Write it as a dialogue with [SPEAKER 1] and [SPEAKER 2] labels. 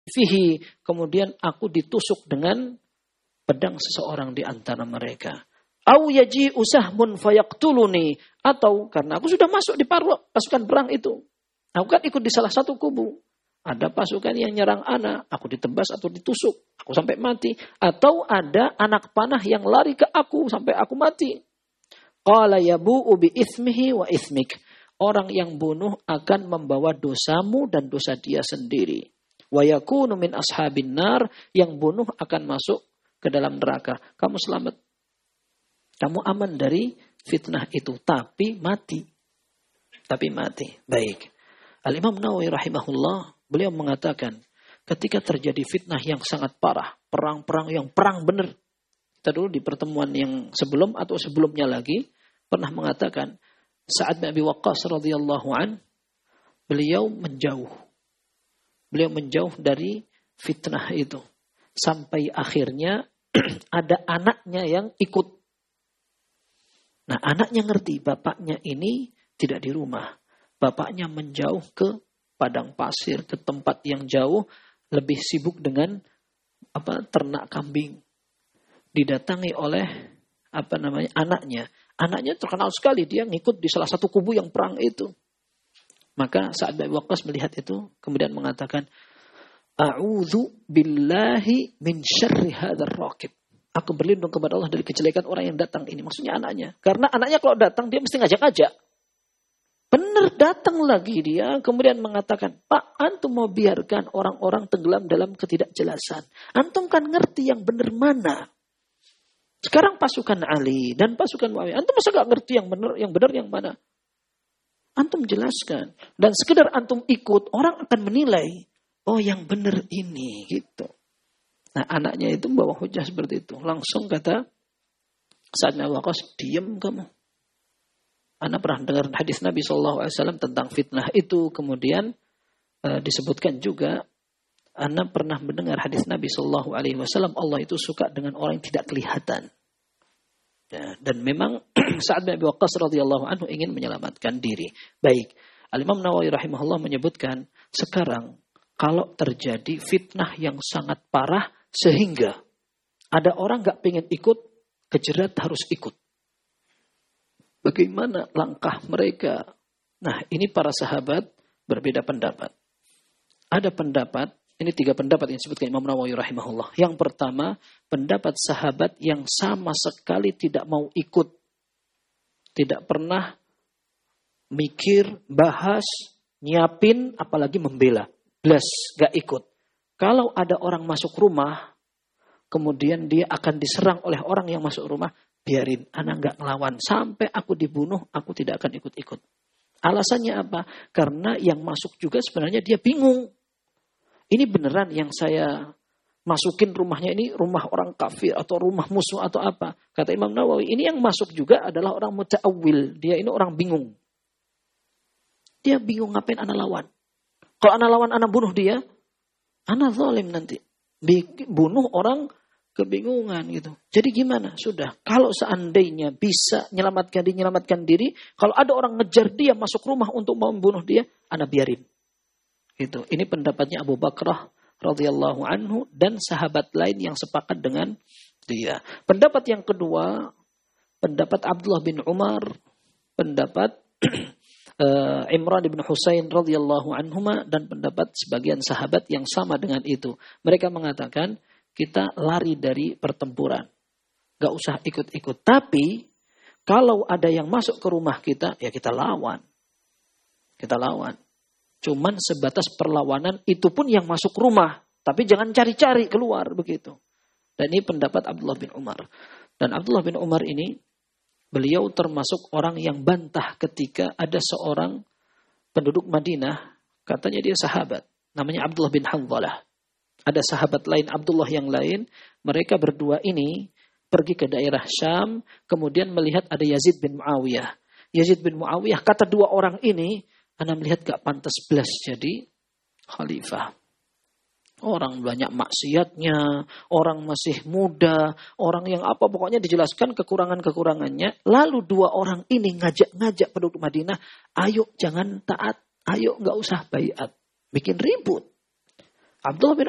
[SPEAKER 1] fihi, kemudian aku ditusuk dengan pedang seseorang di antara mereka. Au yaji usahmun fayaqtuluni, atau karena aku sudah masuk di pasukan perang itu. Aku kan ikut di salah satu kubu. Ada pasukan yang nyerang anak, aku ditebas atau ditusuk, aku sampai mati. Atau ada anak panah yang lari ke aku sampai aku mati. Qala yabu'u bi ithmihi wa ithmik. Orang yang bunuh akan membawa dosamu dan dosa dia sendiri. Wa yakunu min ashabin nar, yang bunuh akan masuk ke dalam neraka. Kamu selamat. Kamu aman dari fitnah itu, tapi mati. Baik. Al-Imam Nawawi rahimahullah, beliau mengatakan, ketika terjadi fitnah yang sangat parah, perang-perang yang perang benar. Kita dulu di pertemuan yang sebelum atau sebelumnya lagi pernah mengatakan, Sa'ad bin Abi Waqqas radhiyallahu an, beliau menjauh dari fitnah itu. Sampai akhirnya ada anaknya yang ikut. Nah, anaknya ngerti bapaknya ini tidak di rumah. Bapaknya menjauh ke padang pasir, ke tempat yang jauh, lebih sibuk dengan ternak kambing. Didatangi oleh anaknya. Anaknya terkenal sekali, dia ngikut di salah satu kubu yang perang itu. Maka Sa'ad bin Abi Waqqas melihat itu, kemudian mengatakan, A'udzu billahi min syarri hadzal raqib. Aku berlindung kepada Allah dari kejelekan orang yang datang ini. Maksudnya anaknya. Karena anaknya kalau datang, dia mesti ngajak-ngajak. Benar datang lagi dia, kemudian mengatakan, Pak, antum mau biarkan orang-orang tenggelam dalam ketidakjelasan. Antum kan ngerti yang benar mana. Sekarang pasukan Ali dan pasukan Muawiyah, antum masa gak ngerti yang benar yang mana? Antum jelaskan. Dan sekedar antum ikut, orang akan menilai, oh yang benar ini, gitu. Nah, anaknya itu membawa hujah seperti itu. Langsung kata Sa'ad bin Abi Waqqas, diam kamu. Ana pernah dengar hadis Nabi SAW tentang fitnah itu. Kemudian disebutkan juga, Ana pernah mendengar hadis Nabi SAW, Allah itu suka dengan orang yang tidak kelihatan. Ya, dan memang Sa'ad bin Abi Waqqas radhiyallahu anhu ingin menyelamatkan diri. Baik, Al-Imam Nawawi rahimahullah menyebutkan, sekarang kalau terjadi fitnah yang sangat parah sehingga ada orang gak pengen ikut, kejerat harus ikut. Bagaimana langkah mereka? Nah, ini para sahabat berbeda pendapat. Ada pendapat, ini 3 pendapat yang disebutkan Imam Nawawi rahimahullah. Yang pertama, pendapat sahabat yang sama sekali tidak mau ikut. Tidak pernah mikir, bahas, nyiapin, apalagi membela. Blas, gak ikut. Kalau ada orang masuk rumah, kemudian dia akan diserang oleh orang yang masuk rumah, biarin, anak gak ngelawan. Sampai aku dibunuh, aku tidak akan ikut-ikut. Alasannya apa? Karena yang masuk juga sebenarnya dia bingung. Ini beneran yang saya masukin rumahnya ini rumah orang kafir atau rumah musuh atau apa? Kata Imam Nawawi, ini yang masuk juga adalah orang muta'awil. Dia ini orang bingung. Dia bingung ngapain anak lawan. Kalau anak lawan, anak bunuh dia, anak zalim nanti. Bunuh orang kebingungan gitu. Jadi gimana? Sudah. Kalau seandainya bisa menyelamatkan diri, kalau ada orang ngejar dia masuk rumah untuk membunuh dia, anak biarin. Gitu. Ini pendapatnya Abu Bakrah radhiyallahu anhu dan sahabat lain yang sepakat dengan dia. Pendapat yang kedua, pendapat Abdullah bin Umar, pendapat Imran bin Husain radhiyallahu anhuma, dan pendapat sebagian sahabat yang sama dengan itu. Mereka mengatakan kita lari dari pertempuran, gak usah ikut-ikut. Tapi kalau ada yang masuk ke rumah kita, ya kita lawan. Kita lawan. Cuman sebatas perlawanan, itu pun yang masuk rumah. Tapi jangan cari-cari keluar begitu. Dan ini pendapat Abdullah bin Umar. Dan Abdullah bin Umar ini, beliau termasuk orang yang bantah ketika ada seorang penduduk Madinah, katanya dia sahabat, namanya Abdullah bin Hanzalah. Ada sahabat lain, Abdullah yang lain, mereka berdua ini pergi ke daerah Syam, kemudian melihat ada Yazid bin Muawiyah. Yazid bin Muawiyah, kata 2 orang ini, Anda melihat gak pantas belas jadi khalifah. Orang banyak maksiatnya, orang masih muda, orang yang apa, pokoknya dijelaskan kekurangan-kekurangannya. Lalu 2 orang ini ngajak-ngajak penduduk Madinah, ayo jangan taat, ayo gak usah baiat. Bikin ribut. Abdullah bin